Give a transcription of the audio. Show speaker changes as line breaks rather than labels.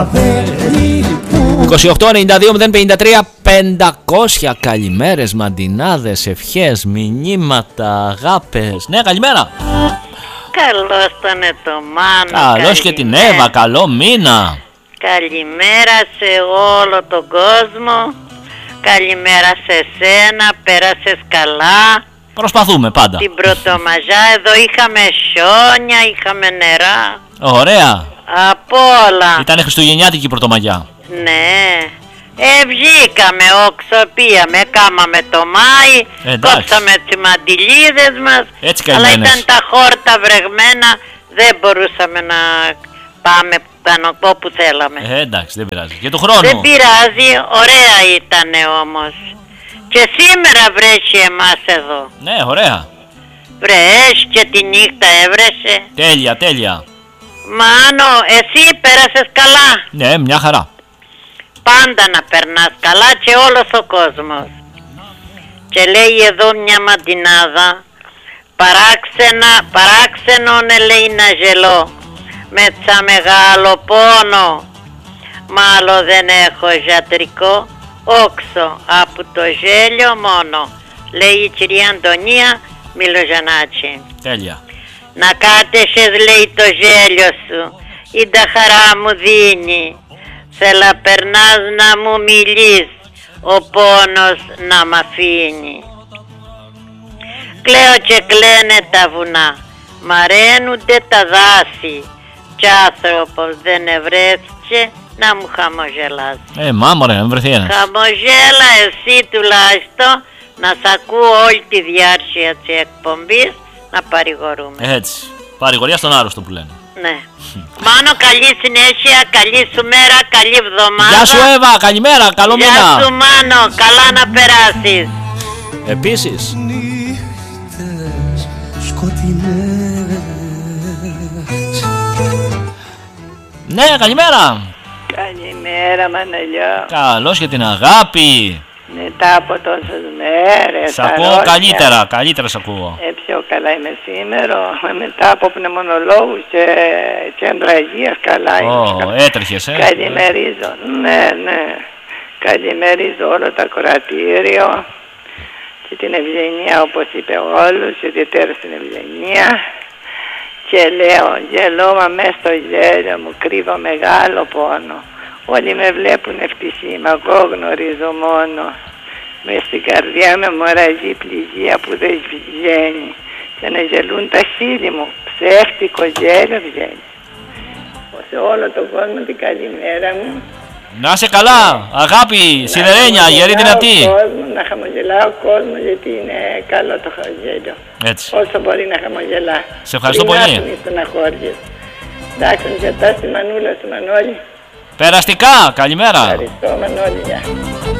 28-92-053-500. Καλημέρες, μαντινάδες, ευχές, μηνύματα, αγάπες. Ναι, καλημέρα.
Καλώς τον το Μάνο.
Καλώς και την Εύα, καλό μήνα.
Καλημέρα σε όλο τον κόσμο. Καλημέρα σε σένα, πέρασες καλά?
Προσπαθούμε πάντα.
Την Πρωτομαγιά εδώ είχαμε χιόνια, είχαμε νερά.
Ωραία.
Από όλα.
Ήτανε χριστουγεννιάτικη Πρωτομαγιά.
Ναι. Βγήκαμε, οξοπίαμε, κάμαμε το Μάη, κόψαμε τις μαντιλίδες μας.
Έτσι
αλλά ήταν τα χόρτα βρεγμένα, δεν μπορούσαμε να πάμε πάνω όπου θέλαμε.
Εντάξει, δεν πειράζει. Για το χρόνο.
Δεν πειράζει, ωραία ήτανε όμως. Και σήμερα βρέσει εμάς εδώ.
Ναι, ωραία.
Βρέσει και τη νύχτα έβρεσε.
Τέλεια, τέλεια.
Μάνο, εσύ πέρασες καλά?
Ναι, μια χαρά.
Πάντα να περνάς καλά και όλος ο κόσμος. Και λέει εδώ μια μαντινάδα, παράξενον λέει να γελώ, με τσα μεγάλο πόνο, μάλλον δεν έχω γιατρικό, όξο από το γέλιο μόνο, λέει η κυρία Αντωνία Μιλοζανάτσι.
Τέλεια.
Να κάτεσες λέει το γέλιο σου, η τα χαρά μου δίνει, θέλα περνάς να μου μιλείς, ο πόνος να μ' αφήνει. Κλαίω και κλαίνε τα βουνά, μαραίνονται τα δάση, κι άνθρωπος δεν ευρέθηκε να μου χαμογελάσει.
Μάμωρε, να βρεθεί ένας.
Χαμογέλα εσύ τουλάχιστον, να σ' ακούω όλη τη διάρκεια της εκπομπής, να παρηγορούμε.
Έτσι, παρηγορία στον άρρωστο που λένε.
Ναι. Μάνο, καλή συνέχεια, καλή σου μέρα, καλή εβδομάδα.
Γεια σου Εύα, καλημέρα, καλό μήνα.
Γεια σου Μάνο, καλά να περάσεις.
Επίσης ναι, καλημέρα.
Καλημέρα Μανελιό.
Καλώς και την αγάπη.
Μετά από τόσες μέρες.
Σ' ακούω καλύτερα, καλύτερα σ' ακούω.
Πιο καλά είμαι σήμερα. Μετά από πνευμονολόγους και κέντρα υγείας καλά είμαι.
Έτρεχες,
Καλημερίζω, ναι. Καλημερίζω όλο το ακροατήριο και την ευγενία, όπως είπε όλους, ιδιαίτερα στην ευγενία. Και λέω, γελώμα μέσα στο γέλιο μου, κρύβω μεγάλο πόνο. Όλοι με βλέπουν ευτυχή, μα εγώ γνωρίζω μόνο. Μες στην καρδιά με μοραγεί πληγία που δεν βγαίνει. Και να γελούν τα χείλη μου, ψεύτικο γέλιο βγαίνει. Σε όλο τον κόσμο την καλημέρα μου.
Να είσαι καλά, αγάπη, σιδερένια, γερή δυνατή.
Να χαμογελάω ο κόσμο, γιατί είναι καλό το γέλιο.
Έτσι.
Όσο μπορεί να χαμογελά.
Σε ευχαριστώ πολύ.
Εντάξει, να στη Μανούλα, στη Μανώλη.
Περαστικά, καλημέρα.
Ευχαριστώ Μανώλη, γεια.